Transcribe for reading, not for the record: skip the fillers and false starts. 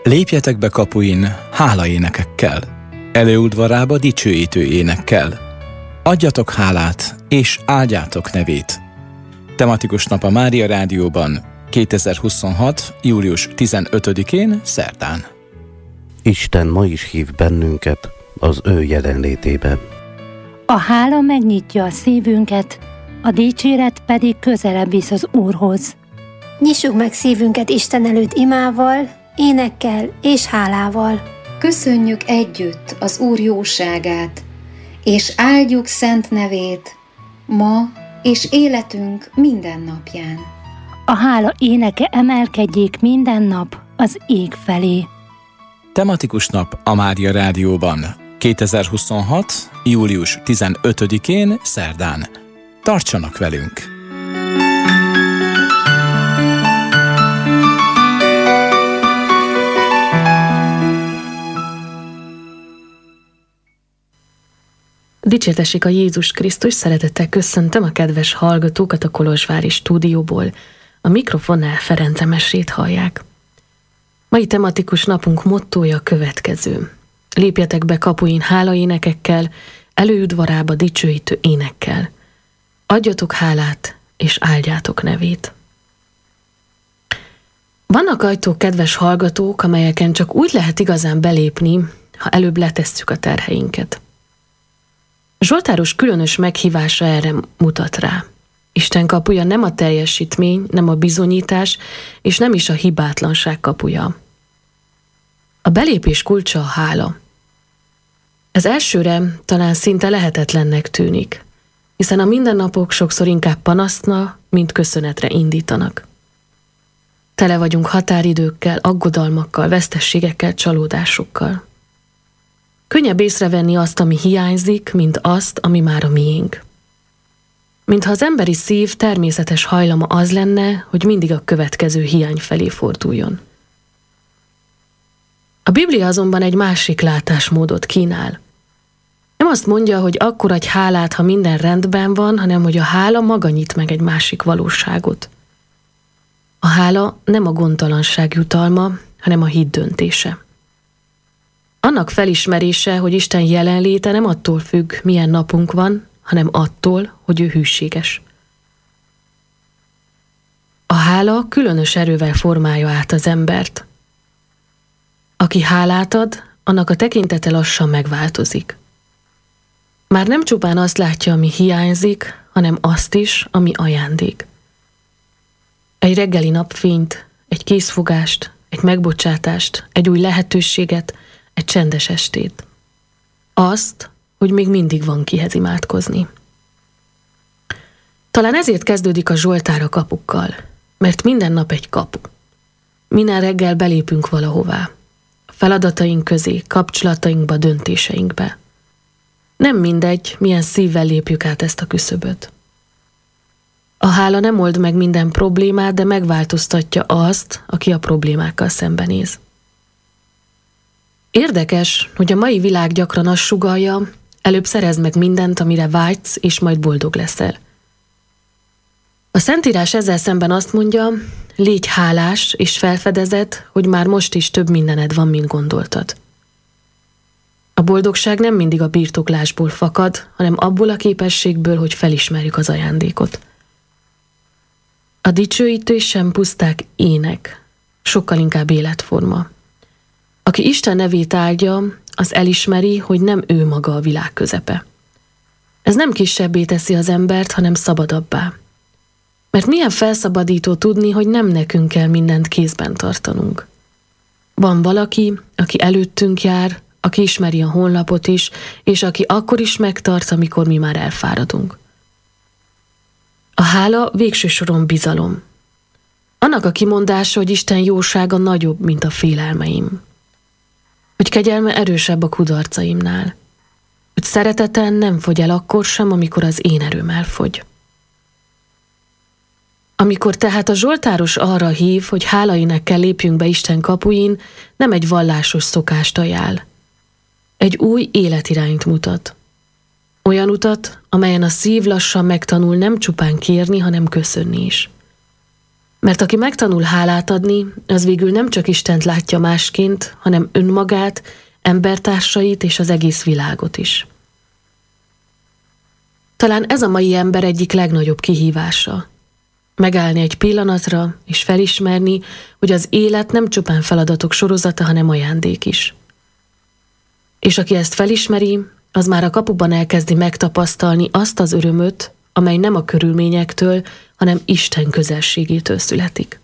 Lépjetek be kapuin hálaénekekkel, előudvarába dicsőítő énekkel. Adjatok hálát, és áldjátok nevét. Tematikus nap a Mária Rádióban 2026. július 15-én szerdán. Isten ma is hív bennünket az ő jelenlétébe. A hála megnyitja a szívünket, a dicséret pedig közelebb visz az Úrhoz. Nyissuk meg szívünket Isten előtt imával, énekkel és hálával. Köszönjük együtt az Úr jóságát, és áldjuk szent nevét ma és életünk minden napján. A hála éneke emelkedjék minden nap az ég felé. Tematikus nap a Mária Rádióban 2026. július 15-én szerdán. Tartsanak velünk! Dicsértessék a Jézus Krisztus, szeretettel köszöntöm a kedves hallgatókat a Kolozsvári stúdióból. A mikrofonnál Ferenc Emesét hallják. Mai tematikus napunk mottója a következő. Lépjetek be kapuin hálaénekekkel, előudvarába dicsőítő énekkel. Adjatok hálát, és áldjátok nevét. Vannak ajtók, kedves hallgatók, amelyeken csak úgy lehet igazán belépni, ha előbb letesszük a terheinket. Zsoltáros különös meghívása erre mutat rá. Isten kapuja nem a teljesítmény, nem a bizonyítás, és nem is a hibátlanság kapuja. A belépés kulcsa a hála. Ez elsőre talán szinte lehetetlennek tűnik, hiszen a mindennapok sokszor inkább panaszna, mint köszönetre indítanak. Tele vagyunk határidőkkel, aggodalmakkal, vesztességekkel, csalódásokkal. Könnyebb észrevenni azt, ami hiányzik, mint azt, ami már a miénk. Mintha az emberi szív természetes hajlama az lenne, hogy mindig a következő hiány felé forduljon. A Biblia azonban egy másik látásmódot kínál. Nem azt mondja, hogy akkor adj hálát, ha minden rendben van, hanem hogy a hála maga nyit meg egy másik valóságot. A hála nem a gondtalanság jutalma, hanem a hit döntése. Annak felismerése, hogy Isten jelenléte nem attól függ, milyen napunk van, hanem attól, hogy ő hűséges. A hála különös erővel formálja át az embert. Aki hálát ad, annak a tekintete lassan megváltozik. Már nem csupán azt látja, ami hiányzik, hanem azt is, ami ajándék. Egy reggeli napfényt, egy készfogást, egy megbocsátást, egy új lehetőséget, egy csendes estét. Azt, hogy még mindig van kihez imádkozni. Talán ezért kezdődik a Zsoltár a kapukkal, mert minden nap egy kapu. Minden reggel belépünk valahová. Feladataink közé, kapcsolatainkba, döntéseinkbe. Nem mindegy, milyen szívvel lépjük át ezt a küszöböt. A hála nem old meg minden problémát, de megváltoztatja azt, aki a problémákkal szembenéz. Érdekes, hogy a mai világ gyakran azt sugallja, előbb szerezd meg mindent, amire vágysz, és majd boldog leszel. A Szentírás ezzel szemben azt mondja, légy hálás és felfedezed, hogy már most is több mindened van, mint gondoltad. A boldogság nem mindig a birtoklásból fakad, hanem abból a képességből, hogy felismerjük az ajándékot. A dicsőítés sem puszták ének, sokkal inkább életforma. Aki Isten nevét áldja, az elismeri, hogy nem ő maga a világ közepe. Ez nem kisebbé teszi az embert, hanem szabadabbá. Mert milyen felszabadító tudni, hogy nem nekünk kell mindent kézben tartanunk. Van valaki, aki előttünk jár, aki ismeri a honlapot is, és aki akkor is megtart, amikor mi már elfáradunk. A hála végső soron bizalom. Annak a kimondása, hogy Isten jósága nagyobb, mint a félelmeim. Hogy kegyelme erősebb a kudarcaimnál. Hogy szereteten nem fogy el akkor sem, amikor az én erőm elfogy. Amikor tehát a zsoltáros arra hív, hogy hálaénekkel lépjünk be Isten kapuin, nem egy vallásos szokást ajánl. Egy új életirányt mutat. Olyan utat, amelyen a szív lassan megtanul nem csupán kérni, hanem köszönni is. Mert aki megtanul hálát adni, az végül nem csak Istent látja másként, hanem önmagát, embertársait és az egész világot is. Talán ez a mai ember egyik legnagyobb kihívása. Megállni egy pillanatra, és felismerni, hogy az élet nem csupán feladatok sorozata, hanem ajándék is. És aki ezt felismeri, az már a kapuban elkezdi megtapasztalni azt az örömöt, amely nem a körülményektől, hanem Isten közelségétől születik.